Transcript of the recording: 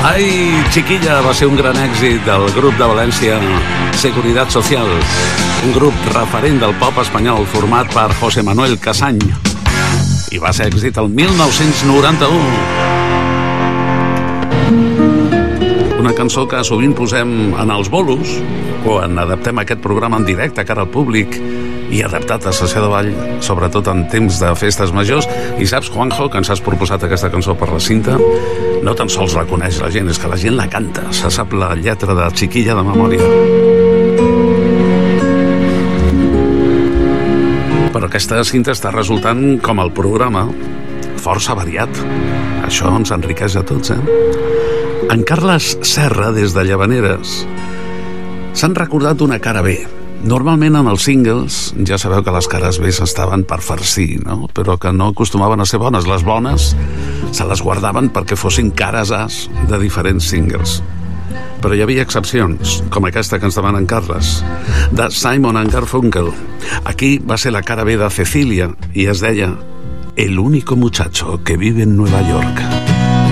Ai, Chiquilla va ser un gran èxit del grup de València Seguridad Social, un grup referent del pop espanyol format per José Manuel Casany, i va ser èxit el 1991. Una cançó que sovint posem en els bolos quan adaptem aquest programa en directe cara al públic i adaptat a sessió de ball, sobretot en temps de festes majors. I saps, Juanjo, que ens has proposat aquesta cançó per la cinta? No tan sols la coneix la gent, és que la gent la canta. Se sap la lletra de Chiquilla de memòria. Però aquesta cinta està resultant, com el programa, força variat. Això ens enriqueix a tots, En Carles Serra, des de Llavaneres, s'han recordat una cara B. Normalment en els singles ja sabeu que les cares B estaven per farcir, no? Però que no acostumaven a ser bones. Les bones se les guardaven perquè fossin cares As de diferents singles. Però hi havia excepcions, com aquesta que ens demana en Carles, de Simon & Garfunkel. Aquí va ser la cara B de Cecilia i es deia El único muchacho que vive en Nueva York.